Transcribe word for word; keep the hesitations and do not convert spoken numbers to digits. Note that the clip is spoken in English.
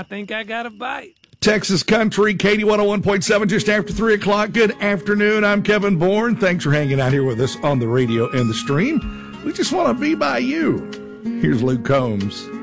think I got a bite. Texas Country, Katie one oh one point seven, just after three o'clock. Good afternoon. I'm Kevin Bourne. Thanks for hanging out here with us on the radio and the stream. We just want to be by you. Here's Luke Combs.